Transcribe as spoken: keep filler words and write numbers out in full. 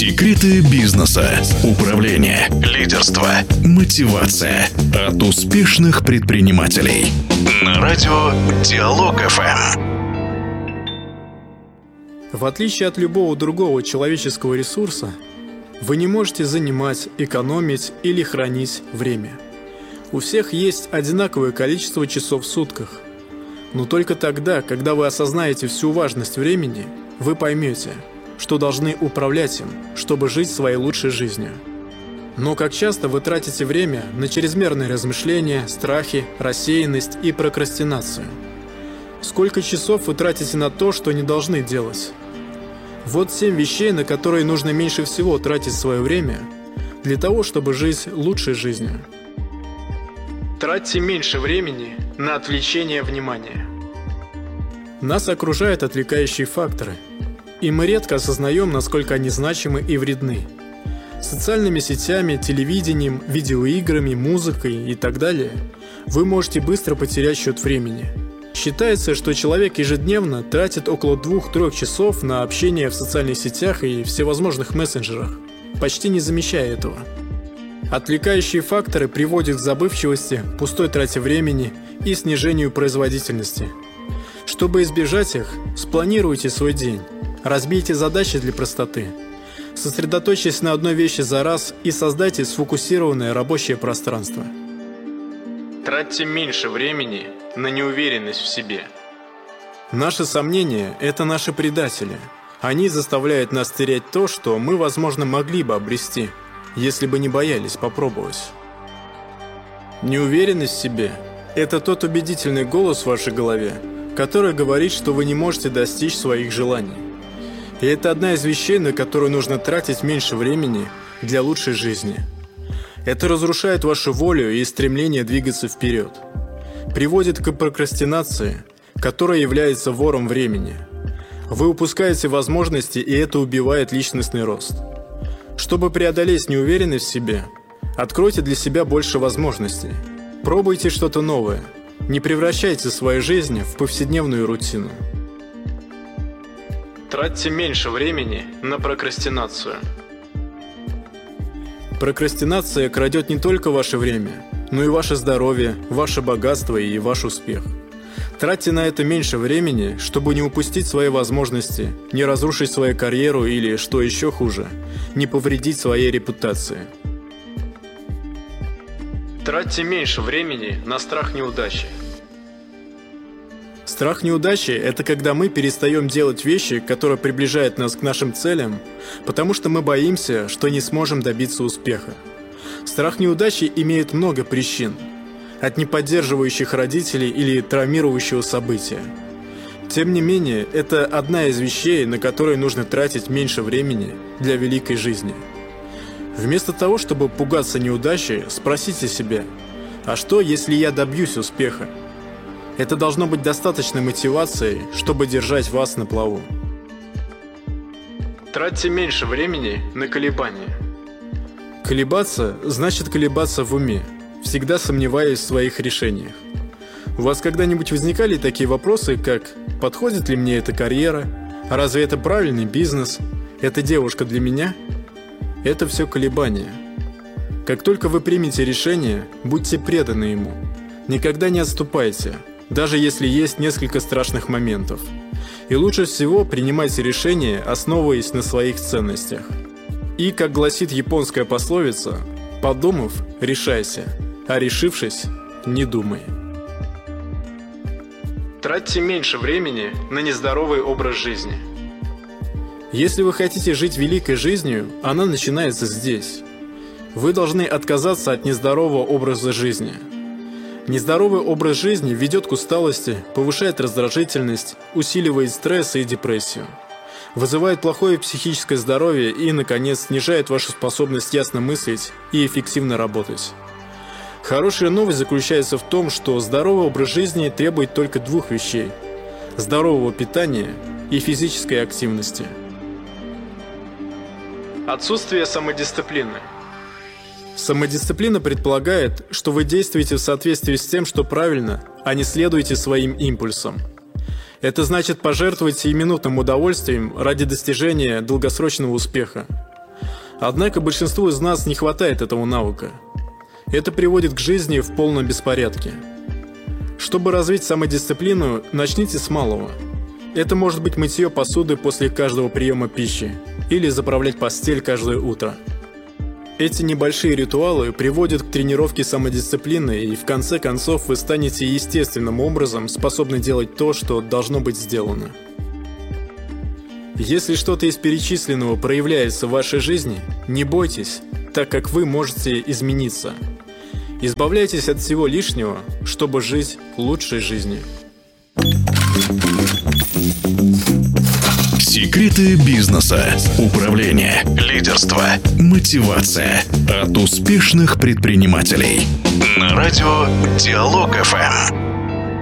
Секреты бизнеса, управления, лидерства, мотивация от успешных предпринимателей. На радио Диалог эф эм. В отличие от любого другого человеческого ресурса, вы не можете занимать, экономить или хранить время. У всех есть одинаковое количество часов в сутках. Но только тогда, когда вы осознаете всю важность времени, вы поймете, что должны управлять им, чтобы жить своей лучшей жизнью. Но как часто вы тратите время на чрезмерные размышления, страхи, рассеянность и прокрастинацию? Сколько часов вы тратите на то, что не должны делать? Вот семь вещей, на которые нужно меньше всего тратить свое время для того, чтобы жить лучшей жизнью. Тратьте меньше времени на отвлечение внимания. Нас окружают отвлекающие факторы, и мы редко осознаем, насколько они значимы и вредны. Социальными сетями, телевидением, видеоиграми, музыкой и так далее вы можете быстро потерять счет времени. Считается, что человек ежедневно тратит около двух-трёх часов на общение в социальных сетях и всевозможных мессенджерах, почти не замечая этого. Отвлекающие факторы приводят к забывчивости, пустой трате времени и снижению производительности. Чтобы избежать их, спланируйте свой день, разбейте задачи для простоты, сосредоточьтесь на одной вещи за раз и создайте сфокусированное рабочее пространство. Тратьте меньше времени на неуверенность в себе. Наши сомнения – это наши предатели. Они заставляют нас терять то, что мы, возможно, могли бы обрести, если бы не боялись попробовать. Неуверенность в себе – это тот убедительный голос в вашей голове, который говорит, что вы не можете достичь своих желаний. И это одна из вещей, на которую нужно тратить меньше времени для лучшей жизни. Это разрушает вашу волю и стремление двигаться вперед. Приводит к прокрастинации, которая является вором времени. Вы упускаете возможности, и это убивает личностный рост. Чтобы преодолеть неуверенность в себе, откройте для себя больше возможностей. Пробуйте что-то новое. Не превращайте свою жизнь в повседневную рутину. Тратьте меньше времени на прокрастинацию. Прокрастинация крадет не только ваше время, но и ваше здоровье, ваше богатство и ваш успех. Тратьте на это меньше времени, чтобы не упустить свои возможности, не разрушить свою карьеру или, что еще хуже, не повредить своей репутации. Тратьте меньше времени на страх неудачи. Страх неудачи – это когда мы перестаем делать вещи, которые приближают нас к нашим целям, потому что мы боимся, что не сможем добиться успеха. Страх неудачи имеет много причин – от неподдерживающих родителей или травмирующего события. Тем не менее, это одна из вещей, на которые нужно тратить меньше времени для великой жизни. Вместо того, чтобы пугаться неудачи, спросите себя: а что, если я добьюсь успеха? Это должно быть достаточной мотивацией, чтобы держать вас на плаву. Тратьте меньше времени на колебания. Колебаться значит колебаться в уме, всегда сомневаясь в своих решениях. У вас когда-нибудь возникали такие вопросы, как: подходит ли мне эта карьера? Разве это правильный бизнес? Эта девушка для меня? Это все колебания. Как только вы примете решение, будьте преданы ему. Никогда не отступайте, даже если есть несколько страшных моментов. И лучше всего принимайте решения, основываясь на своих ценностях. И, как гласит японская пословица, подумав, решайся, а решившись, не думай. Тратьте меньше времени на нездоровый образ жизни. Если вы хотите жить великой жизнью, она начинается здесь. Вы должны отказаться от нездорового образа жизни. Нездоровый образ жизни ведет к усталости, повышает раздражительность, усиливает стресс и депрессию, вызывает плохое психическое здоровье и, наконец, снижает вашу способность ясно мыслить и эффективно работать. Хорошая новость заключается в том, что здоровый образ жизни требует только двух вещей – здорового питания и физической активности. Отсутствие самодисциплины. Самодисциплина предполагает, что вы действуете в соответствии с тем, что правильно, а не следуете своим импульсам. Это значит пожертвовать сиюминутным удовольствием ради достижения долгосрочного успеха. Однако большинству из нас не хватает этого навыка. Это приводит к жизни в полном беспорядке. Чтобы развить самодисциплину, начните с малого. Это может быть мытье посуды после каждого приема пищи или заправлять постель каждое утро. Эти небольшие ритуалы приводят к тренировке самодисциплины, и в конце концов вы станете естественным образом способны делать то, что должно быть сделано. Если что-то из перечисленного проявляется в вашей жизни, не бойтесь, так как вы можете измениться. Избавляйтесь от всего лишнего, чтобы жить лучшей жизнью. Секреты бизнеса, управления, лидерства, мотивация от успешных предпринимателей. На радио Диалог эф эм.